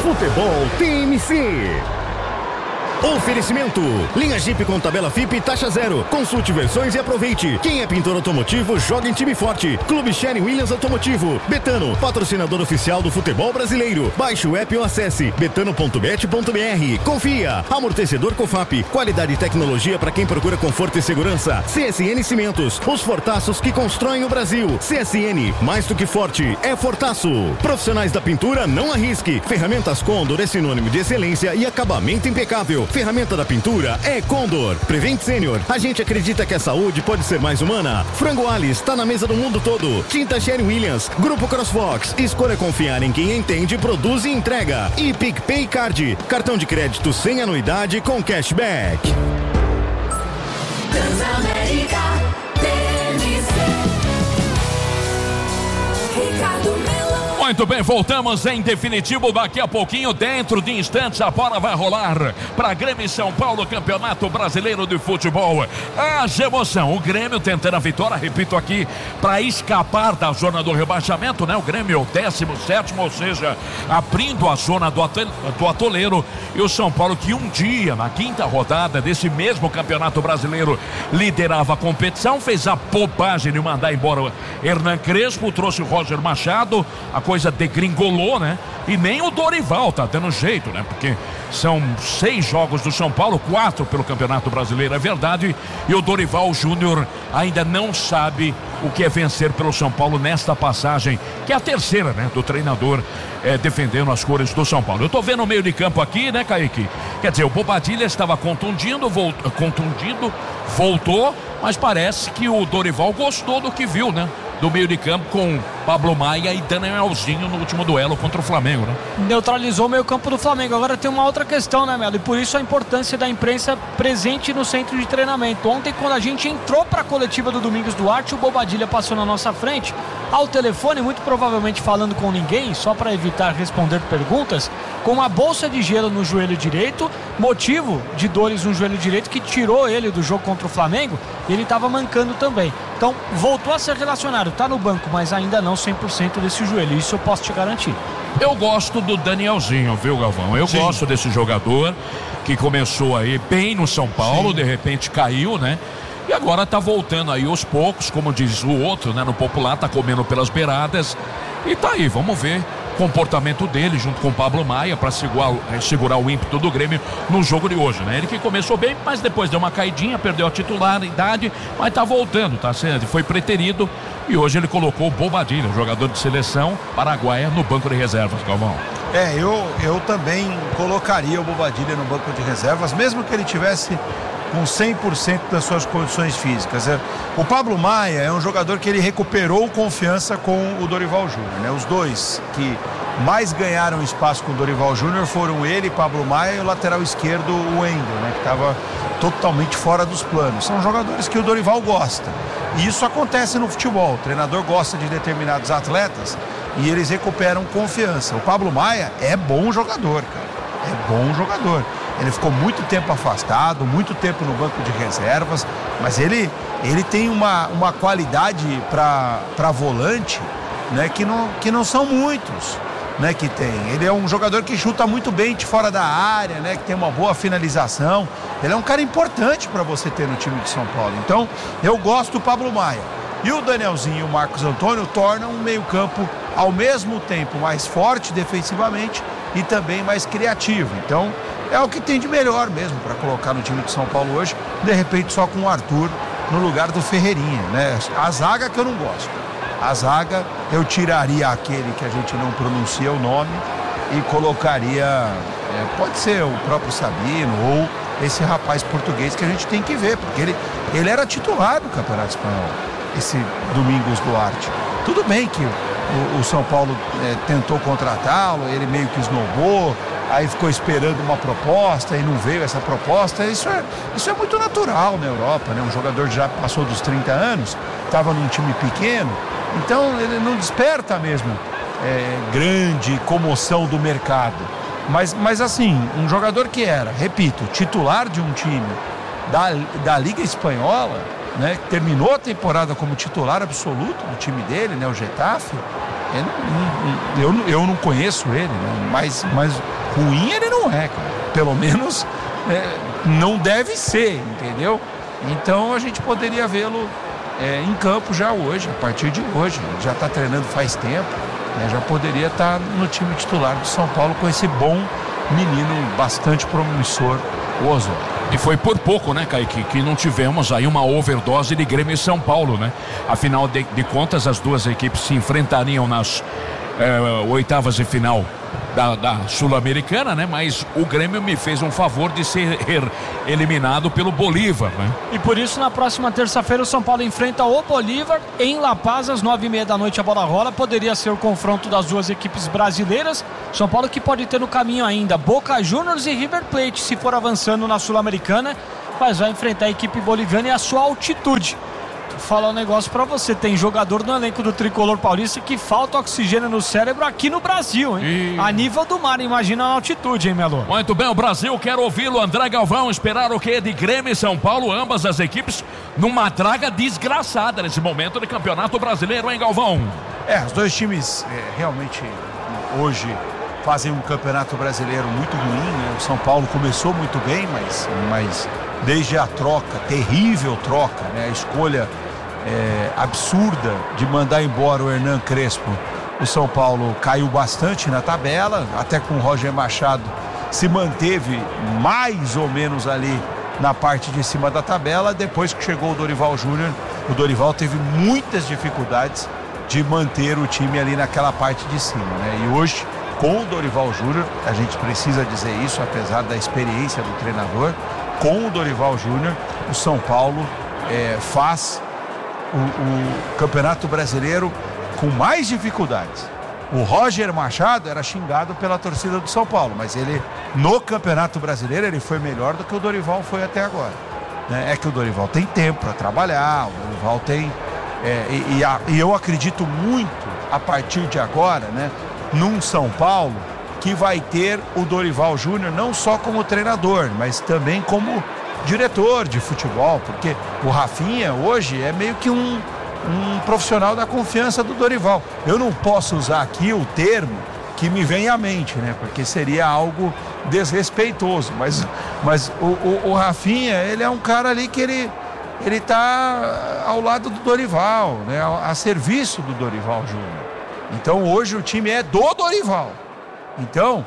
Futebol TMC. Oferecimento: linha Jeep com tabela FIP taxa zero. Consulte versões e aproveite. Quem é pintor automotivo, joga em time forte. Clube Sherwin Williams Automotivo. Betano, patrocinador oficial do futebol brasileiro. Baixe o app ou acesse betano.bet.br. Confia. Amortecedor Cofap. Qualidade e tecnologia para quem procura conforto e segurança. CSN Cimentos, os fortaços que constroem o Brasil. CSN, mais do que forte, é fortaço. Profissionais da pintura, não arrisque. Ferramentas Condor é sinônimo de excelência e acabamento impecável. Ferramenta da pintura é Condor. Prevent Senior, a gente acredita que a saúde pode ser mais humana. Frango Alice está na mesa do mundo todo. Tinta Sherwin Williams, Grupo Crossfox. Escolha confiar em quem entende, produz e entrega. E PicPay Card, cartão de crédito sem anuidade com cashback. Transamérica TMC. Ricardo Mello. Muito bem, voltamos em definitivo daqui a pouquinho, dentro de instantes a bola vai rolar para Grêmio e São Paulo, Campeonato Brasileiro de Futebol. Haja emoção, o Grêmio tentando a vitória, repito aqui, para escapar da zona do rebaixamento, né? O Grêmio 17º, ou seja, abrindo a zona do atoleiro, e o São Paulo que um dia, na quinta rodada desse mesmo Campeonato Brasileiro, liderava a competição, fez a bobagem de mandar embora Hernan Crespo, trouxe o Roger Machado, a coisa degringolou, né? E nem o Dorival tá dando jeito, né? Porque são 6 jogos do São Paulo, 4 pelo Campeonato Brasileiro, é verdade, e o Dorival Júnior ainda não sabe o que é vencer pelo São Paulo nesta passagem, que é a terceira, né? Do treinador defendendo as cores do São Paulo. Eu tô vendo o meio de campo aqui, né, Kaique? Quer dizer, o Bobadilla estava contundido, voltou, mas parece que o Dorival gostou do que viu, né? Do meio de campo com Pablo Maia e Danielzinho no último duelo contra o Flamengo, né? Neutralizou o meio campo do Flamengo. Agora tem uma outra questão, né, Melo? E por isso a importância da imprensa presente no centro de treinamento. Ontem, quando a gente entrou para a coletiva do Domingos Duarte, o Bobadilla passou na nossa frente, ao telefone, muito provavelmente falando com ninguém, só para evitar responder perguntas, com uma bolsa de gelo no joelho direito, motivo de dores no joelho direito que tirou ele do jogo contra o Flamengo, e ele estava mancando também. Então, voltou a ser relacionado, tá no banco, mas ainda não 100% desse joelho, isso eu posso te garantir. Eu gosto do Danielzinho, viu, Galvão? Eu gosto desse jogador que começou aí bem no São Paulo, de repente caiu, né? E agora tá voltando aí aos poucos, como diz o outro, né? No popular, tá comendo pelas beiradas. E tá aí, vamos ver o comportamento dele junto com o Pablo Maia para segurar o ímpeto do Grêmio no jogo de hoje, né? Ele que começou bem, mas depois deu uma caidinha, perdeu a titularidade, mas tá voltando, tá sendo, foi preterido, e hoje ele colocou o Bobadilla, jogador de seleção paraguaia, no banco de reservas, Galvão. Eu também colocaria o Bobadilla no banco de reservas, mesmo que ele tivesse com 100% das suas condições físicas. O Pablo Maia é um jogador que ele recuperou confiança com o Dorival Júnior, né? Os dois que mais ganharam espaço com o Dorival Júnior foram ele, Pablo Maia, e o lateral esquerdo, o Wendel, né? Que estava totalmente fora dos planos. São jogadores que o Dorival gosta. E isso acontece no futebol. O treinador gosta de determinados atletas e eles recuperam confiança. O Pablo Maia é bom jogador, cara. É bom jogador. Ele ficou muito tempo afastado, muito tempo no banco de reservas, mas ele tem uma qualidade para volante, né, que não são muitos, né, que tem. Ele é um jogador que chuta muito bem de fora da área, né, que tem uma boa finalização. Ele é um cara importante para você ter no time de São Paulo. Então, eu gosto do Pablo Maia. E o Danielzinho e o Marcos Antônio tornam um meio-campo ao mesmo tempo mais forte defensivamente e também mais criativo. Então, é o que tem de melhor mesmo para colocar no time de São Paulo hoje, de repente só com o Arthur no lugar do Ferreirinha, né? A zaga que eu não gosto. A zaga eu tiraria aquele que a gente não pronuncia o nome e colocaria, pode ser o próprio Sabino ou esse rapaz português que a gente tem que ver, porque ele era titular do Campeonato Espanhol, esse Domingos Duarte. Tudo bem que o São Paulo tentou contratá-lo, ele meio que esnobou, aí ficou esperando uma proposta e não veio essa proposta. Isso é muito natural na Europa, né? Um jogador já passou dos 30 anos, estava num time pequeno, então ele não desperta mesmo grande comoção do mercado. Mas assim, um jogador que era, repito, titular de um time da Liga Espanhola, né, terminou a temporada como titular absoluto do time dele, né, o Getafe. Eu não conheço ele, né, mas ruim ele não é, cara. Pelo menos não deve ser, entendeu? Então a gente poderia vê-lo em campo já hoje, a partir de hoje. Ele já está treinando faz tempo, né? Já poderia estar no time titular do São Paulo com esse bom menino bastante promissor, o Osório. E foi por pouco, né, Kaique, que não tivemos aí uma overdose de Grêmio e São Paulo, né? Afinal de contas, as duas equipes se enfrentariam nas oitavas de final da Sul-Americana, né? Mas o Grêmio me fez um favor de ser eliminado pelo Bolívar, né? E por isso, na próxima terça-feira, o São Paulo enfrenta o Bolívar em La Paz, às 9h30 da noite, a bola rola. Poderia ser o confronto das duas equipes brasileiras. São Paulo que pode ter no caminho ainda Boca Juniors e River Plate, se for avançando na Sul-Americana, mas vai enfrentar a equipe boliviana e a sua altitude. Vou falar um negócio pra você, tem jogador no elenco do Tricolor Paulista que falta oxigênio no cérebro aqui no Brasil, hein? A nível do mar, imagina a altitude, hein, Melo? Muito bem, o Brasil quer ouvi-lo, André Galvão, esperar o quê de Grêmio e São Paulo, ambas as equipes numa draga desgraçada nesse momento do Campeonato Brasileiro, hein, Galvão? Os dois times realmente hoje fazem um Campeonato Brasileiro muito ruim, né? O São Paulo começou muito bem, mas desde a troca, terrível troca, né? A escolha absurda de mandar embora o Hernan Crespo, o São Paulo caiu bastante na tabela, até com o Roger Machado se manteve mais ou menos ali na parte de cima da tabela. Depois que chegou o Dorival Júnior, o Dorival teve muitas dificuldades de manter o time ali naquela parte de cima, né? E hoje, com o Dorival Júnior, a gente precisa dizer isso, apesar da experiência do treinador, com o Dorival Júnior, o São Paulo faz o Campeonato Brasileiro com mais dificuldades. O Roger Machado era xingado pela torcida do São Paulo, mas ele, no Campeonato Brasileiro, ele foi melhor do que o Dorival foi até agora, né? É que o Dorival tem tempo para trabalhar, o Dorival tem... E eu acredito muito, a partir de agora, né, num São Paulo que vai ter o Dorival Júnior não só como treinador, mas também como diretor de futebol, porque o Rafinha hoje é meio que um profissional da confiança do Dorival. Eu não posso usar aqui o termo que me vem à mente, né? Porque seria algo desrespeitoso, mas o Rafinha, ele é um cara ali que ele tá ao lado do Dorival, né? A serviço do Dorival Júnior. Então hoje o time é do Dorival. Então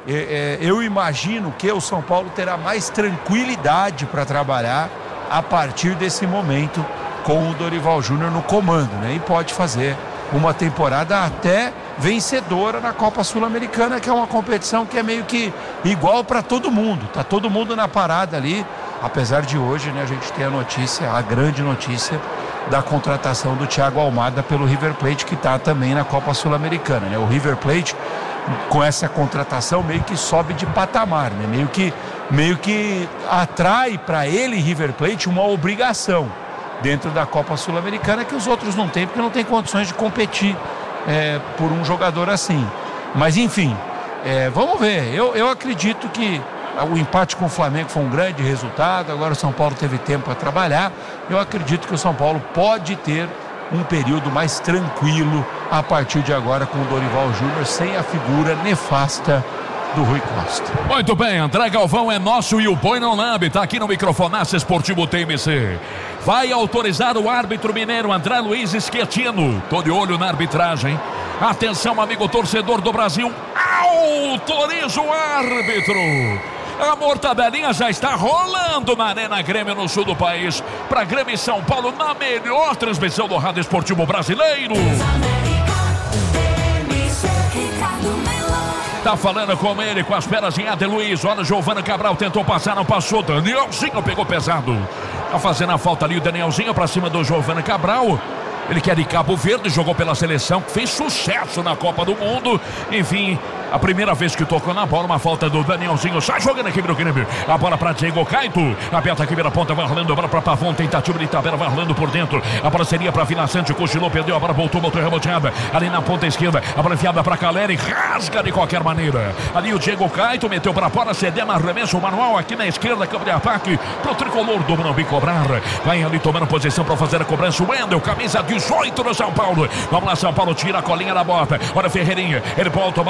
eu imagino que o São Paulo terá mais tranquilidade para trabalhar a partir desse momento com o Dorival Júnior no comando, né? E pode fazer uma temporada até vencedora na Copa Sul-Americana, que é uma competição que é meio que igual para todo mundo. Tá todo mundo na parada ali, apesar de hoje, né, a gente ter a grande notícia da contratação do Thiago Almada pelo River Plate, que está também na Copa Sul-Americana, né? O River Plate, com essa contratação, meio que sobe de patamar, né? Meio que atrai para ele, River Plate, uma obrigação dentro da Copa Sul-Americana que os outros não têm, porque não tem condições de competir por um jogador assim. Mas enfim, vamos ver. Eu acredito que o empate com o Flamengo foi um grande resultado. Agora o São Paulo teve tempo para trabalhar. Eu acredito que o São Paulo pode ter um período mais tranquilo a partir de agora com o Dorival Júnior, sem a figura nefasta do Rui Costa. Muito bem, André Galvão é nosso e o Boi não lambe, tá aqui no Microfonaço Esportivo TMC. Vai autorizar o árbitro mineiro André Luiz Schettino. Tô de olho na arbitragem. Atenção, amigo torcedor do Brasil. Autoriza o árbitro. A mortadelinha já está rolando na Arena Grêmio, no sul do país. Para Grêmio e São Paulo, na melhor transmissão do Rádio Esportivo Brasileiro. Tá falando com ele, com as pernas em Eder Luiz. Olha, Giovana Cabral tentou passar, não passou. Danielzinho pegou pesado. Tá fazendo a falta ali o Danielzinho para cima do Giovana Cabral. Ele que é de Cabo Verde, jogou pela seleção, fez sucesso na Copa do Mundo. Enfim, a primeira vez que tocou na bola, uma falta do Danielzinho. Sai jogando aqui pro Grêmio. A bola para Diego Caito. Aperta aqui pela ponta, vai rolando. A bola para Pavon, tentativa de tabela, vai rolando por dentro. A bola seria para Vila Sante, cochilou, perdeu. A bola voltou, reboteada. Ali na ponta esquerda, a bola enfiada para Caleri. Rasga de qualquer maneira. Ali o Diego Caito meteu para fora, cedendo arremesso manual aqui na esquerda, campo de ataque pro tricolor do Morumbi cobrar. Vai ali tomando posição para fazer a cobrança. O Wendel, camisa 18 no São Paulo. Vamos lá, São Paulo tira a colinha da bota. Olha Ferreirinha, ele volta a bola ali pro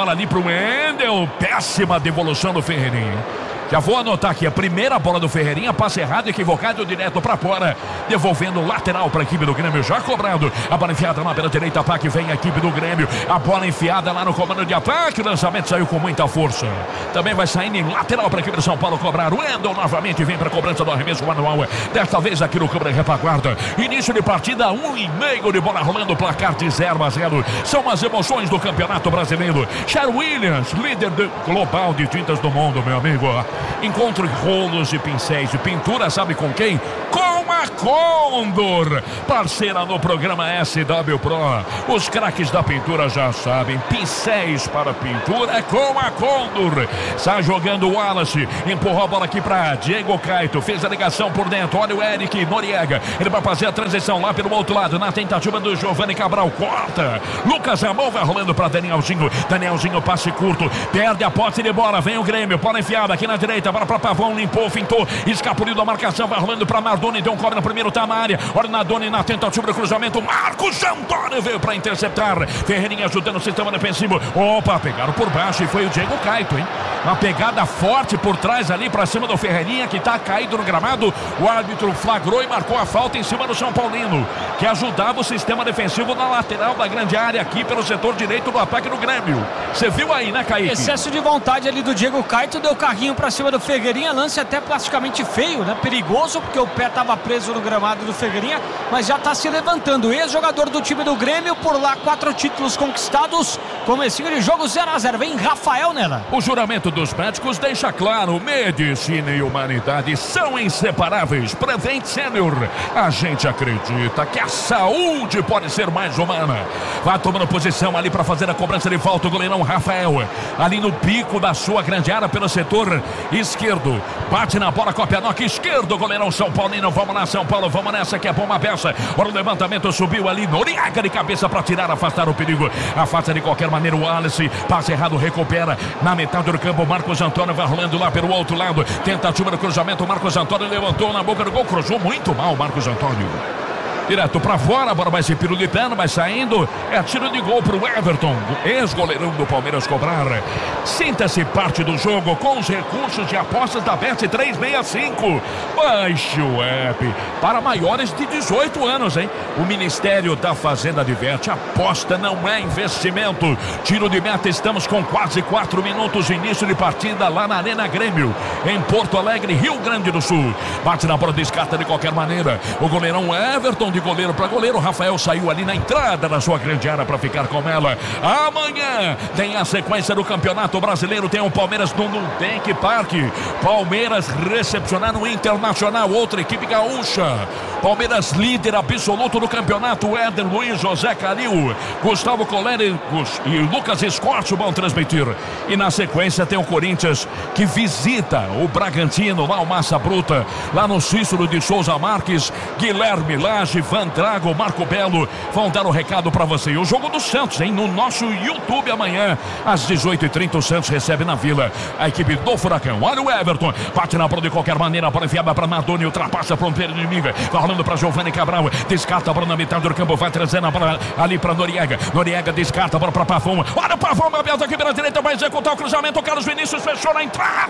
Wendel, péssima devolução do Ferreirinha. Já vou anotar aqui, a primeira bola do Ferreirinha, passe errado, equivocado, direto pra fora, devolvendo lateral pra equipe do Grêmio, já cobrado, a bola enfiada lá pela direita, ataque, vem a equipe do Grêmio, a bola enfiada lá no comando de ataque, o lançamento saiu com muita força, também vai saindo em lateral pra equipe de São Paulo cobrar, o Wendel novamente vem pra cobrança do arremesso manual, desta vez aqui no câmera repaguarda, início de partida, 1,5 de bola rolando, placar de 0-0, são as emoções do Campeonato Brasileiro. Cher Williams, líder global de tintas do mundo, meu amigo. Encontre rolos e pincéis de pintura, sabe com quem? Com a Condor, parceira no programa SW Pro. Os craques da pintura já sabem, pincéis para pintura é com a Condor. Está jogando o Wallace, empurrou a bola aqui para Diego Caito, fez a ligação por dentro, olha o Eric Noriega, ele vai fazer a transição lá pelo outro lado, na tentativa do Giovanni Cabral, corta, Lucas Ramon vai rolando para Danielzinho, passe curto, perde a posse de bola, vem o Grêmio, bola enfiada aqui na direita, bola para Pavão, limpou, fintou, escapuliu da marcação, vai rolando para Nardoni, deu um cobre no primeiro, tá na área, olha o Nardoni na tentativa do cruzamento, Marcos Antônio veio para interceptar, Ferreirinha ajudando o sistema defensivo, opa, pegaram por baixo e foi o Diego Caito, hein? Uma pegada forte por trás ali para cima do Ferreirinha, que tá caído no gramado, o árbitro flagrou e marcou a falta em cima do São Paulino, que ajudava o sistema defensivo na lateral da grande área aqui pelo setor direito do ataque do Grêmio. Você viu aí, né, Kaique? Excesso de vontade ali do Diego Caito, deu carrinho para cima do Ferreirinha, lance até plasticamente feio, né? Perigoso, porque o pé estava preso no gramado do Ferreirinha, mas já está se levantando. Ex-jogador do time do Grêmio, por lá 4 títulos conquistados, comecinho de jogo 0-0. Vem Rafael nela. O juramento dos médicos deixa claro, medicina e humanidade são inseparáveis. Prevent Senior, a gente acredita que a saúde pode ser mais humana. Vai tomando posição ali para fazer a cobrança de falta o goleirão Rafael, ali no pico da sua grande área pelo setor esquerdo, bate na bola, copia noca esquerdo, goleirão São Paulino, vamos lá São Paulo, vamos nessa que é bomba peça, ora o levantamento subiu ali, Noriega de cabeça para tirar, afastar o perigo, afasta de qualquer maneira o Wallace, passe errado, recupera na metade do campo, Marcos Antônio vai rolando lá pelo outro lado, tentativa do cruzamento, Marcos Antônio levantou na boca do gol, cruzou muito mal Marcos Antônio. Direto pra fora, a bola vai ser pirulitando, vai saindo, é tiro de gol pro Everton, ex-goleirão do Palmeiras cobrar. Sinta-se parte do jogo com os recursos de apostas da Bet365. Baixe o app para maiores de 18 anos, hein? O Ministério da Fazenda adverte, aposta não é investimento. Tiro de meta, estamos com quase 4 minutos, início de partida lá na Arena Grêmio, em Porto Alegre, Rio Grande do Sul. Bate na bola, descarta de qualquer maneira. O goleirão Everton, de goleiro para goleiro, Rafael saiu ali na entrada da sua grande área para ficar com ela. Amanhã tem a sequência do Campeonato Brasileiro, tem o Palmeiras no Nubank Park, Palmeiras recepcionando o Internacional, outra equipe gaúcha. Palmeiras líder absoluto do campeonato, Éder Luiz, José Calil, Gustavo Coleri e Lucas Escorte vão transmitir. E na sequência tem o Corinthians que visita o Bragantino, lá o Massa Bruta, lá no Cícero de Souza Marques, Guilherme Lage, Van Drago, Marco Belo vão dar o recado para você. E o jogo do Santos, hein? No nosso YouTube amanhã, às 18h30, o Santos recebe na Vila a equipe do Furacão. Olha o Everton, bate na bola de qualquer maneira, a bola enfiada para Nardoni, ultrapassa a fronteira inimiga, vai rolando para Giovanni Cabral, descarta a bola na metade do campo, vai trazendo a bola ali para Noriega, Noriega descarta a bola para Pavão, olha o Pavão, aberto aqui pela direita, vai executar o cruzamento, o Carlos Vinícius fechou na entrada.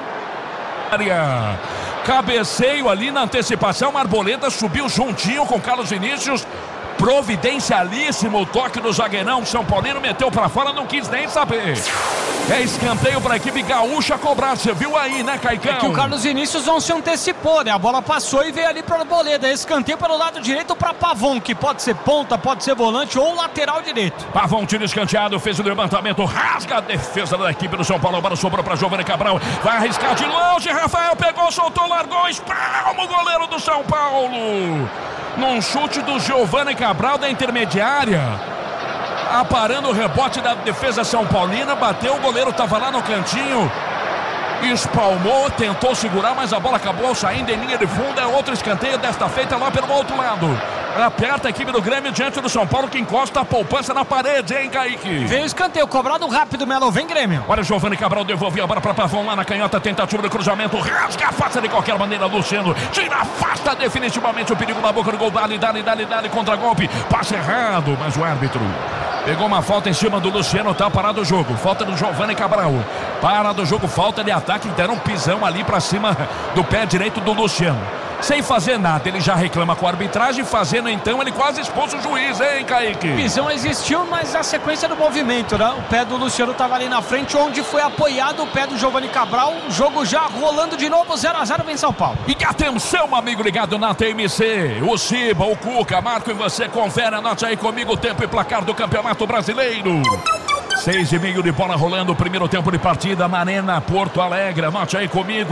Cabeceio ali na antecipação, Arboleda subiu juntinho com Carlos Vinícius, providencialíssimo o toque do zagueirão São Paulino, meteu pra fora, não quis nem saber. É escanteio pra equipe gaúcha cobrar, você viu aí, né, Caicão? É que o Carlos Vinícius não se antecipou, né? A bola passou e veio ali pra Arboleda, escanteio pelo lado direito pra Pavão, que pode ser ponta, pode ser volante ou lateral direito. Pavão, tiro escanteado, fez o levantamento, rasga a defesa da equipe do São Paulo, a bola sobrou pra Giovanni Cabral, vai arriscar de longe, Rafael pegou, soltou, largou, espalma o goleiro do São Paulo. Num chute do Giovanni Cabral da intermediária, aparando o rebote da defesa São Paulina, bateu, o goleiro estava lá no cantinho, espalmou, tentou segurar, mas a bola acabou saindo em linha de fundo. É outro escanteio, desta feita lá pelo outro lado. Aperta a equipe do Grêmio diante do São Paulo, que encosta a poupança na parede, hein, Kaique? Veio o escanteio, cobrado rápido, Melo, vem Grêmio. Olha o Giovanni Cabral, devolveu a bola para Pavão lá na canhota, tentativa de cruzamento, rasga, afasta de qualquer maneira, Luciano, tira, afasta definitivamente o perigo na boca do gol, dali, contra-golpe, passe errado, mas o árbitro Pegou uma falta em cima do Luciano, tá parado o jogo. Falta do Giovani Cabral. Parado o jogo, falta de ataque. Deram um pisão ali pra cima do pé direito do Luciano. Sem fazer nada, ele já reclama com a arbitragem. Fazendo então, ele quase expôs o juiz, hein, Kaique? Pisão existiu, mas a sequência do movimento, né? O pé do Luciano estava ali na frente, onde foi apoiado o pé do Giovani Cabral. O jogo já rolando de novo, 0-0 vem São Paulo. E atenção, amigo ligado na TMC. O Ciba, o Cuca, Marco e você confere. Anote aí comigo o tempo e placar do Campeonato Brasileiro. 6:30 de bola rolando, primeiro tempo de partida na Arena Porto Alegre. Anote aí comigo.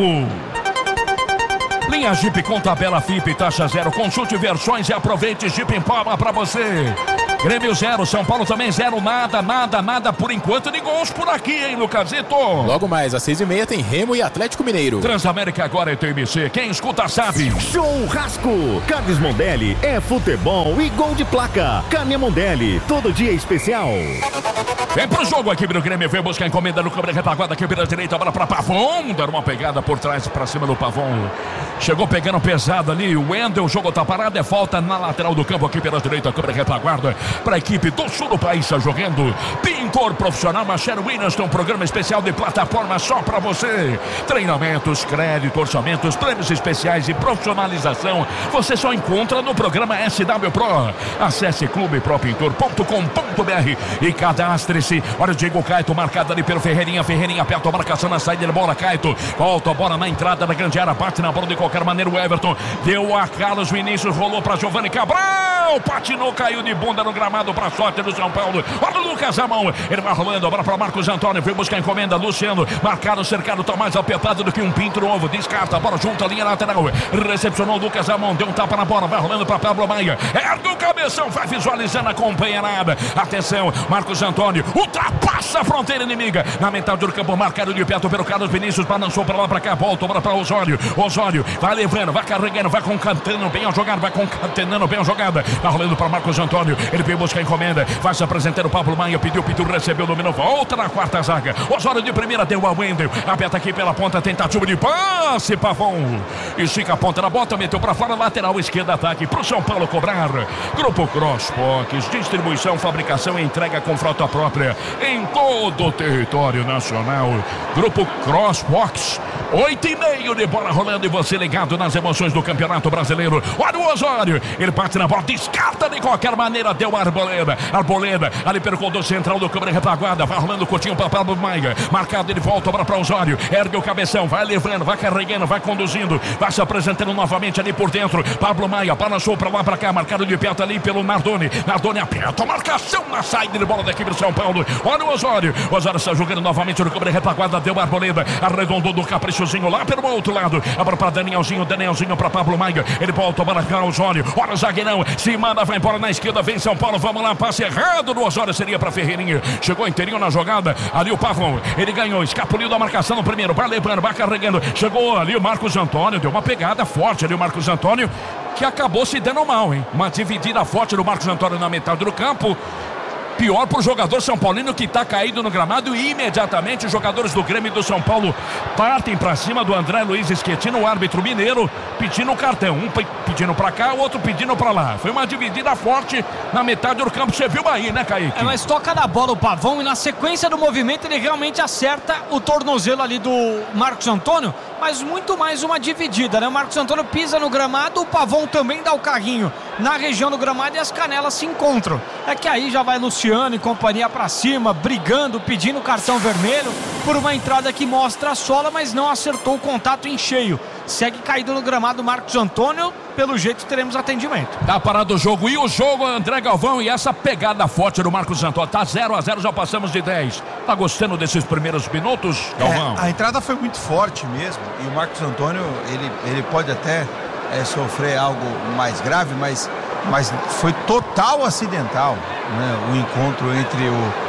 Linha Jeep com tabela FIP, taxa 0. Consulte versões e aproveite. Jeep Impala pra você. Grêmio 0, São Paulo também 0. Nada por enquanto de gols por aqui, hein, Lucasito? Logo mais, às 6:30 tem Remo e Atlético Mineiro. Transamérica agora é TMC. Quem escuta sabe. Churrasco. Carnes Mondelli é futebol e gol de placa. Carne Mondelli, todo dia especial. Vem pro jogo aqui do Grêmio, vem buscar a encomenda no câmera retaguarda aqui pela direita, bola pra Pavon, dar uma pegada por trás pra cima do Pavon. Chegou pegando pesado ali, o Wendel, o jogo tá parado, é falta na lateral do campo aqui pela direita, câmera retaguarda pra equipe do sul do país, tá jogando. Pintor profissional, Machado Williams, tem um programa especial de plataforma só pra você. Treinamentos, crédito, orçamentos, prêmios especiais e profissionalização, você só encontra no programa SW Pro. Acesse clubepropintor.com.br e cadastre-se. Olha o Diego Caeto, marcado ali pelo Ferreirinha. Ferreirinha aperta a marcação na saída de bola. Caeto volta a bola na entrada da grande área. Bate na bola de qualquer maneira. O Everton deu a Carlos Vinícius. Rolou para Giovani Cabral. Patinou, caiu de bunda no gramado para a sorte do São Paulo. Olha o Lucas Amão. Ele vai rolando a bola para Marcos Antônio. Foi buscar a encomenda. Luciano marcado, cercado. Tá mais apertado do que um pinto novo. Descarta a bola junto à linha lateral. Recepcionou o Lucas Amão. Deu um tapa na bola. Vai rolando para Pablo Maia. Ergue o cabeção. Vai visualizando. Acompanha nada. Atenção. Marcos Antônio. Ultrapassa a fronteira inimiga. Na metade do campo, marcado de perto pelo Carlos Vinícius. Balançou pra lá, pra cá. Volta para Osório. Osório vai levando, vai carregando, vai concatando bem a jogada. Vai concatenando bem a jogada. Vai rolando para Marcos Antônio. Ele veio buscar a encomenda. Vai se apresentando o Pablo Maia. Pediu, recebeu, dominou. Volta na quarta zaga. Osório de primeira deu a Wendel. Aperta aqui pela ponta. Tentativa de passe. Pavon. Estica a ponta na bota. Meteu pra fora. Lateral esquerda. Ataque pro São Paulo cobrar. Grupo CrossFox. Distribuição, fabricação e entrega com frota própria em todo o território nacional. Grupo CrossFox. 8:30 de bola rolando e você ligado nas emoções do Campeonato Brasileiro. Olha o Osório, ele bate na bola, descarta de qualquer maneira, deu a Arboleda, ali pelo condutor central do câmera retaguarda, vai rolando o Coutinho para Pablo Maia, marcado, ele volta para Osório, ergue o cabeção, vai levando, vai carregando, vai conduzindo, vai se apresentando novamente ali por dentro. Pablo Maia balançou para lá, para cá, marcado de perto ali pelo Nardoni aperta a marcação na saída de bola da equipe do São Paulo. Olha o Osório está jogando novamente no câmera retaguarda, deu a Arboleda, arredondou do caprichozinho lá pelo outro lado, abra para Danielzinho para Pablo Maia, ele volta para cá, Osório, olha o zagueirão, se manda, vai embora na esquerda, vem São Paulo, vamos lá, passe errado do Osório, seria para Ferreirinha, chegou inteirinho na jogada, ali o Pavon, ele ganhou, escapuliu da marcação no primeiro, vai levando, vai carregando, chegou ali o Marcos Antônio, deu uma pegada forte ali o Marcos Antônio, que acabou se dando mal, hein? Uma dividida forte do Marcos Antônio na metade do campo. Pior para o jogador São Paulino que está caído no gramado e imediatamente os jogadores do Grêmio do São Paulo partem para cima do André Luiz Schettino, o árbitro mineiro, pedindo o cartão. Um pedindo para cá, o outro pedindo para lá. Foi uma dividida forte na metade do campo. Você viu aí, né, Kaique? Mas toca na bola o Pavão e na sequência do movimento ele realmente acerta o tornozelo ali do Marcos Antônio, mas muito mais uma dividida, né? O Marcos Antônio pisa no gramado, o Pavão também dá o carrinho na região do gramado e as canelas se encontram. É que aí já vai Luciano e companhia pra cima, brigando, pedindo cartão vermelho por uma entrada que mostra a sola, mas não acertou o contato em cheio. Segue caído no gramado Marcos Antônio, pelo jeito teremos atendimento. Tá parado o jogo, e o jogo, André Galvão, e essa pegada forte do Marcos Antônio, tá 0-0, já passamos de 10. Tá gostando desses primeiros minutos, Galvão? A entrada foi muito forte mesmo, e o Marcos Antônio, ele pode até sofrer algo mais grave, mas foi total acidental, né? O encontro entre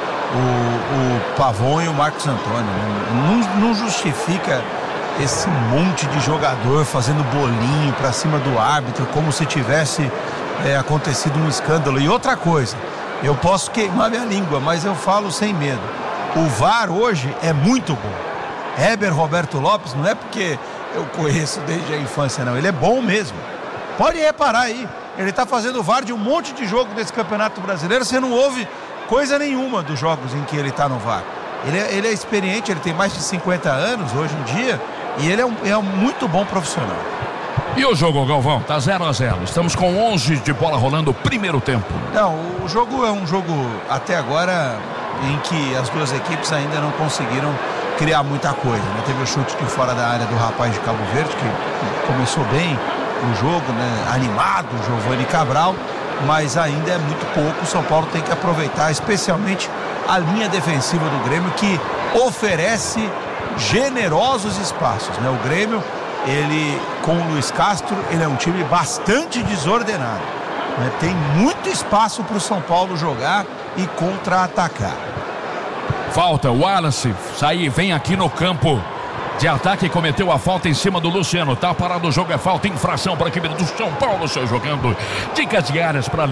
o Pavon e o Marcos Antônio, né? Não justifica esse monte de jogador fazendo bolinho pra cima do árbitro, como se tivesse acontecido um escândalo. E outra coisa, eu posso queimar minha língua, mas eu falo sem medo. O VAR hoje é muito bom. Heber Roberto Lopes, não é porque eu conheço desde a infância, não. Ele é bom mesmo. Pode reparar aí. Ele tá fazendo VAR de um monte de jogo desse Campeonato Brasileiro. Você não ouve coisa nenhuma dos jogos em que ele está no VAR. Ele é experiente, ele tem mais de 50 anos hoje em dia e ele é um muito bom profissional. E o jogo, Galvão? Tá 0-0. Estamos com 11 de bola rolando o primeiro tempo. Não, o jogo é um jogo até agora em que as duas equipes ainda não conseguiram criar muita coisa, né? Teve o chute de fora da área do rapaz de Cabo Verde, que começou bem o jogo, né? Animado, Giovani Cabral, mas ainda é muito pouco. O São Paulo tem que aproveitar especialmente a linha defensiva do Grêmio, que oferece generosos espaços, né? O Grêmio, ele com o Luiz Castro, ele é um time bastante desordenado, né? Tem muito espaço para o São Paulo jogar e contra-atacar. Falta, o Wallace sair, vem aqui no campo de ataque, cometeu a falta em cima do Luciano. Tá parado o jogo, é falta, infração para a equipe do São Paulo, seu jogando. Dicas diárias para